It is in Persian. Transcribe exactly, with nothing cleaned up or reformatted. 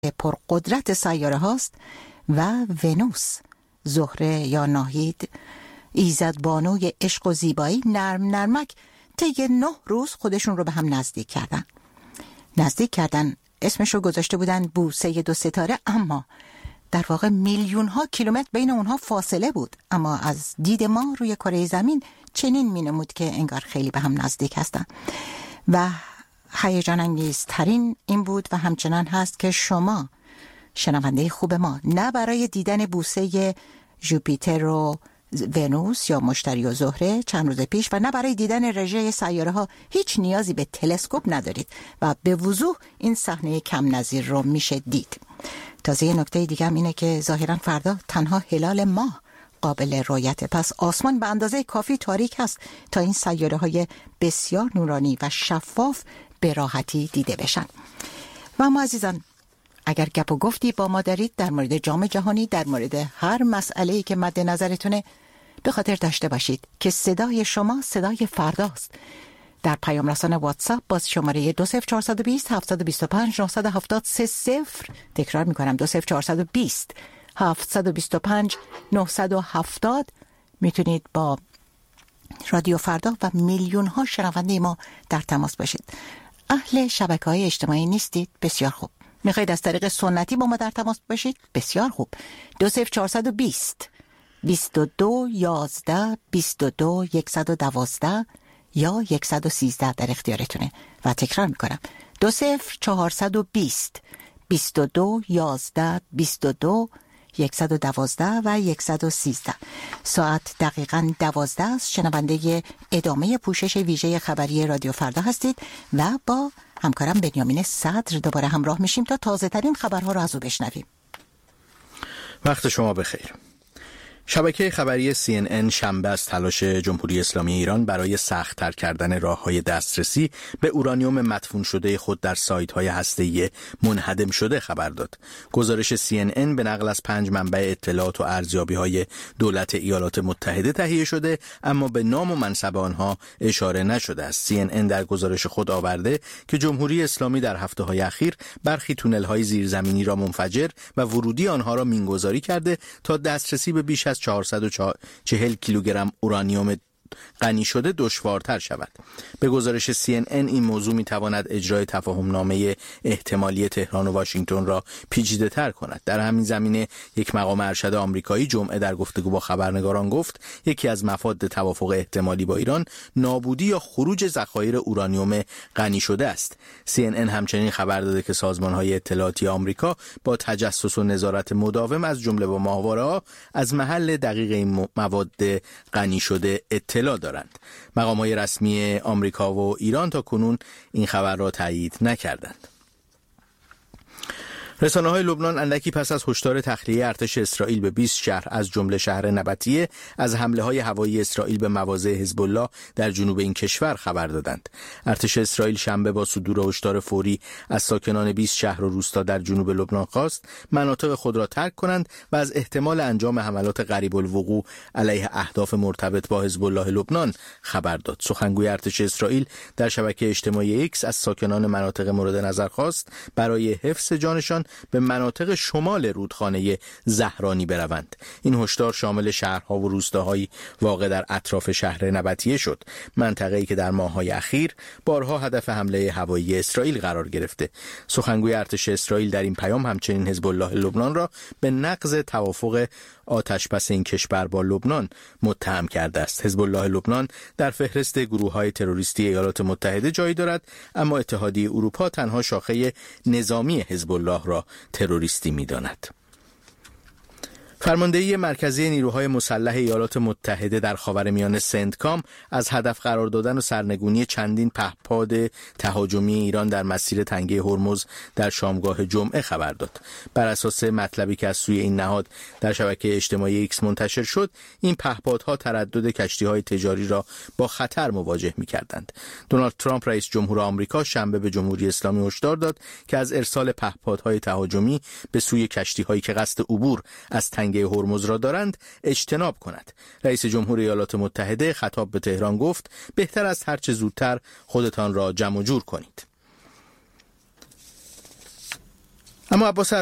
پرقدرت سیاره هاست و ونوس. زهره یا ناهید، ایزد بانوی عشق و زیبایی، نرم نرمک طی نه روز خودشون رو به هم نزدیک کردن. نزدیک کردن اسمش رو گذاشته بودن بوسه دو ستاره، اما در واقع میلیون ها کیلومتر بین اونها فاصله بود، اما از دید ما روی کره زمین چنین مینمود که انگار خیلی به هم نزدیک هستن. و هیجان انگیزترین این بود و همچنان هست که شما شنونده خوب ما نه برای دیدن بوسه ژوپیتر و ونوس یا مشتری و زهره چند روز پیش و نه برای دیدن رژه سیاره ها هیچ نیازی به تلسکوپ ندارید و به وضوح این صحنه کم نظیر رو میشه دید. تازه یه نکته دیگه هم اینه که ظاهرا فردا تنها هلال ماه قابل رؤیته، پس آسمان به اندازه کافی تاریک هست تا این سیاره های بسیار نورانی و شفاف به راحتی دیده بشن. و اما عزیزان، اگر گپ و گفتی با ما دارید در مورد جام جهانی، در مورد هر مسئله‌ای که مد نظرتونه، به خاطر داشته باشید که صدای شما صدای فرداست. در پیام رسان واتساپ باز شماره دو صفر چهار دو صفر هفت دو پنج نه هفت سه صفر، تکرار میکنم دو صفر چهار دو صفر هفت دو پنج نه هفت، میتونید با رادیو فردا و میلیون ها شنونده ما در تماس باشید. اهل شبکه‌های اجتماعی نیستید؟ بسیار خوب. میخواید از طریق سنتی با ما در تماس باشید؟ بسیار خوب. دو صفر چهار دو صفر بیست و دو یازده بیست و دو صد و دوازده یا صد و سیزده در اختیارتونه و تکرار میکنم دو صفر چهار دو صفر بیست و دو یازده بیست و دو صد و دوازده و صد و سیزده. ساعت دقیقاً دوازده است. شنونده ادامه پوشش ویژه خبری رادیو فردا هستید و با همکارم بنیامین صدر دوباره همراه میشیم تا تازه ترین خبرها رو از او بشنویم. وقت شما بخیر. شبکه خبری سی ان ان شنبه از تلاش جمهوری اسلامی ایران برای سخت‌تر کردن راه‌های دسترسی به اورانیوم مدفون شده خود در سایت‌های هسته‌ای منهدم شده خبر داد. گزارش سی ان ان به نقل از پنج منبع اطلاعات و ارزیابی‌های دولت ایالات متحده تهیه شده، اما به نام و منصب آنها اشاره نشده است. سی ان ان در گزارش خود آورده که جمهوری اسلامی در هفته‌های اخیر برخی تونل‌های زیرزمینی را منفجر و ورودی آنها را مینگذاری کرده تا دسترسی به بیش از چهارصد و چهل کیلوگرم اورانیوم غنی شده دشوارتر شود. به گزارش سی ان ان این موضوع میتواند اجرای تفاهم نامه احتمالی تهران و واشنگتن را پیچیده تر کند. در همین زمینه یک مقام ارشد آمریکایی جمعه در گفتگو با خبرنگاران گفت یکی از مفاد توافق احتمالی با ایران نابودی یا خروج ذخایر اورانیوم غنی شده است. سی ان ان همچنین خبر داده که سازمان‌های اطلاعاتی آمریکا با تجسس و نظارت مداوم از جمله با ماهواره‌ها از محل دقیق این مواد غنی شده اطلاع دارند. مقام‌های رسمی آمریکا و ایران تا کنون این خبر را تایید نکردند. رسانه‌های لبنان اندکی پس از هشدار تخلیه ارتش اسرائیل به بیست شهر از جمله شهر نبطیه از حمله‌های هوایی اسرائیل به مواضع حزب الله در جنوب این کشور خبر دادند. ارتش اسرائیل شنبه با صدور هشدار فوری از ساکنان بیست شهر و روستا در جنوب لبنان خواست مناطق خود را ترک کنند و از احتمال انجام حملات قریب الوقوع علیه اهداف مرتبط با حزب الله لبنان خبر داد. سخنگوی ارتش اسرائیل در شبکه اجتماعی ایکس از ساکنان مناطق مورد نظر خواست برای حفظ جانشان به مناطق شمال رودخانه زهرانی بروند. این هشدار شامل شهرها و روستاهایی واقع در اطراف شهر نبطیه شد، منطقه‌ای که در ماه‌های اخیر بارها هدف حمله هوایی اسرائیل قرار گرفته. سخنگوی ارتش اسرائیل در این پیام همچنین حزب الله لبنان را به نقض توافق آتشبس این کشور با لبنان متهم کرده است. حزب الله لبنان در فهرست گروه‌های تروریستی ایالات متحده جای دارد، اما اتحادیه اروپا تنها شاخه نظامی حزب الله را تروریستی می‌داند. فرماندهی مرکزی نیروهای مسلح ایالات متحده در خاورمیانه سنتکام از هدف قرار دادن و سرنگونی چندین پهپاد تهاجمی ایران در مسیر تنگه هرمز در شامگاه جمعه خبر داد. بر اساس مطلبی که از سوی این نهاد در شبکه اجتماعی ایکس منتشر شد، این پهپادها تردد کشتی‌های تجاری را با خطر مواجه می‌کردند. دونالد ترامپ رئیس جمهور آمریکا شنبه به جمهوری اسلامی هشدار داد که از ارسال پهپادهای تهاجمی به سوی کشتی‌هایی که قصد عبور از تنگه هرمز را دارند اجتناب کند. رئیس جمهور ایالات متحده خطاب به تهران گفت بهتر است هر چه زودتر خودتان را جمع و جور کنید. اما عباس